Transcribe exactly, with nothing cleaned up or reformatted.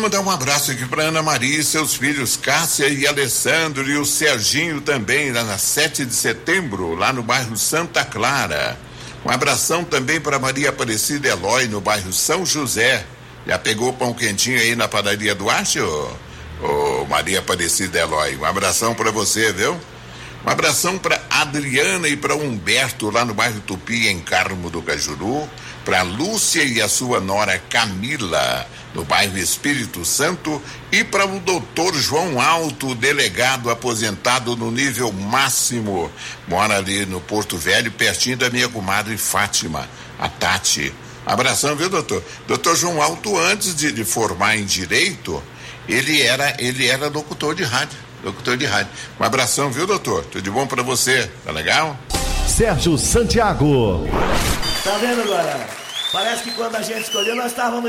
mandar um abraço aqui para Ana Maria e seus filhos, Cássia e Alessandro, e o Serginho também, lá na sete de setembro, lá no bairro Santa Clara. Um abração também para Maria Aparecida Eloy, no bairro São José. Já pegou pão quentinho aí na padaria do Acho? Ô, Maria Aparecida Eloy, um abração para você, viu? Um abração para Adriana e para Humberto, lá no bairro Tupi, em Carmo do Cajuru. Para Lúcia e a sua nora Camila, no bairro Espírito Santo. E para o doutor João Alto, delegado aposentado no nível máximo. Mora ali no Porto Velho, pertinho da minha comadre Fátima, a Tati. Abração, viu, doutor? Doutor João Alto, antes de, de formar em Direito, ele era, ele era locutor de rádio. Locutor de rádio. Um abração, viu, doutor? Tudo de bom pra você, tá legal? Sérgio Santiago. Tá vendo agora? Parece que quando a gente escolheu, nós estávamos